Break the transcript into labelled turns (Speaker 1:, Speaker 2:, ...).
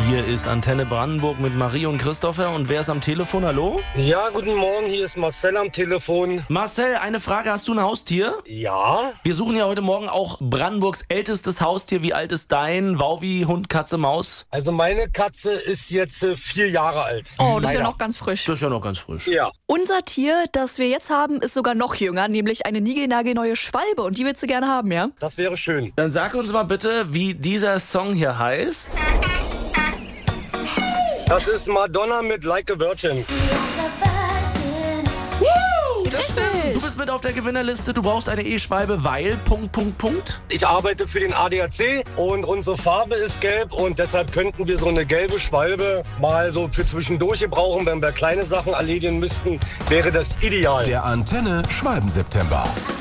Speaker 1: Hier ist Antenne Brandenburg mit Marie und Christopher. Und wer ist am Telefon? Hallo?
Speaker 2: Ja, guten Morgen, hier ist Marcel am Telefon.
Speaker 1: Marcel, eine Frage. Hast du ein Haustier?
Speaker 2: Ja?
Speaker 1: Wir suchen ja heute Morgen auch Brandenburgs ältestes Haustier. Wie alt ist dein? Wauwi, Hund, Katze, Maus?
Speaker 2: Also meine Katze ist jetzt 4 Jahre alt.
Speaker 3: Oh, das ist ja
Speaker 2: Leider.
Speaker 3: noch ganz frisch.
Speaker 1: Das ist ja noch ganz frisch.
Speaker 2: Ja.
Speaker 3: Unser Tier, das wir jetzt haben, ist sogar noch jünger, nämlich eine niegelnagelneue Schwalbe. Und die willst du gerne haben, ja?
Speaker 2: Das wäre schön.
Speaker 1: Dann sag uns mal bitte, wie dieser Song hier heißt.
Speaker 2: Das ist Madonna mit Like a Virgin.
Speaker 1: Das stimmt. Du bist mit auf der Gewinnerliste. Du brauchst eine E-Schwalbe, weil...
Speaker 2: Ich arbeite für den ADAC und unsere Farbe ist gelb und deshalb könnten wir so eine gelbe Schwalbe mal so für zwischendurch gebrauchen. Wenn wir kleine Sachen erledigen müssten, wäre das ideal.
Speaker 4: Der Antenne Schwalben-September.